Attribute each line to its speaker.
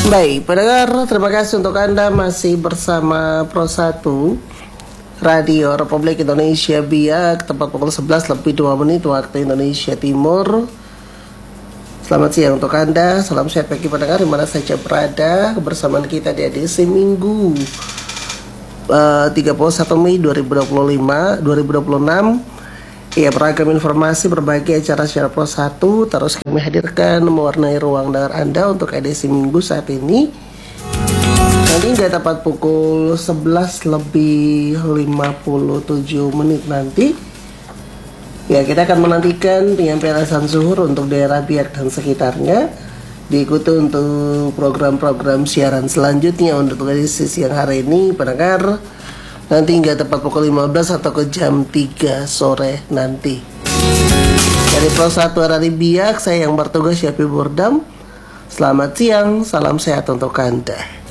Speaker 1: Baik, pendengar, terima kasih untuk Anda masih bersama Pro 1 Radio Republik Indonesia Biak, tepat pukul 11 lebih 2 menit waktu Indonesia Timur. Selamat siang untuk Anda, salam sehat bagi pendengar dimana saja berada. Kebersamaan kita di edisi Minggu 31 Mei 2026. Ya, beragam informasi berbagai acara secara Pro 1 terus kami hadirkan mewarnai ruang dengar Anda untuk edisi Minggu saat ini. Nanti hingga tepat pukul 11 lebih 57 menit nanti, ya kita akan menantikan penyampaian azan zuhur untuk daerah Biak dan sekitarnya. Diikuti untuk program-program siaran selanjutnya untuk edisi siang hari ini, pendengar. Nanti hingga tepat pukul 15 atau ke jam 3 sore nanti. Dari Pro 1 Radio Biak, saya yang bertugas Syafi Burdam. Selamat siang, salam sehat untuk Anda.